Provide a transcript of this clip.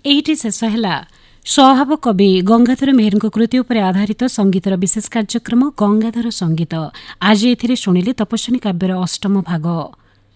एहिटी शेष ହେଲା स्वभाव कवि गंगाधर मेहरଙ୍କ कृति ଉପରେ आधारित संगीतर विशेष कार्यक्रम गंगाधर संगीत। आज एथिरे शुणिले तपस्विनी काव्यर अष्टम भाग।